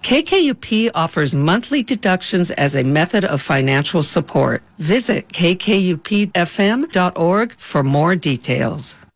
KKUP offers monthly deductions as a method of financial support. Visit kkupfm.org for more details.